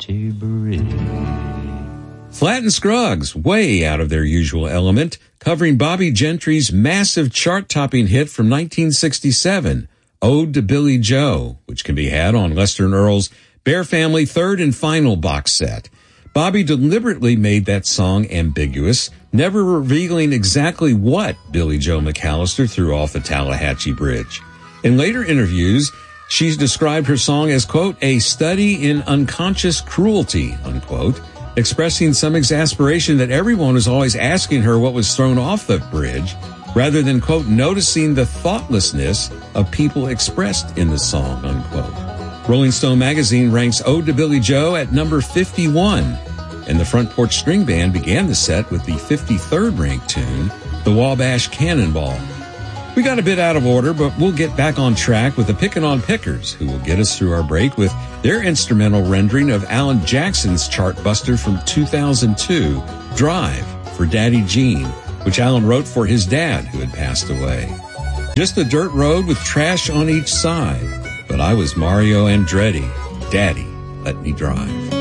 Tallahatchie Bridge. Flatt and Scruggs, way out of their usual element, covering Bobby Gentry's massive chart-topping hit from 1967, Ode to Billy Joe, which can be had on Lester and Earl's Bear Family third and final box set. Bobby deliberately made that song ambiguous, never revealing exactly what Billy Joe McAllister threw off the Tallahatchie Bridge. In later interviews, she's described her song as, quote, a study in unconscious cruelty, unquote, expressing some exasperation that everyone was always asking her what was thrown off the bridge, rather than, quote, noticing the thoughtlessness of people expressed in the song, unquote. Rolling Stone magazine ranks Ode to Billy Joe at number 51, and the Front Porch String Band began the set with the 53rd ranked tune, The Wabash Cannonball. We got a bit out of order, but we'll get back on track with the Pickin' on Pickers, who will get us through our break with their instrumental rendering of Alan Jackson's chart buster from 2002, Drive, for Daddy Gene, which Alan wrote for his dad, who had passed away. Just a dirt road with trash on each side, but I was Mario Andretti. Daddy, let me drive.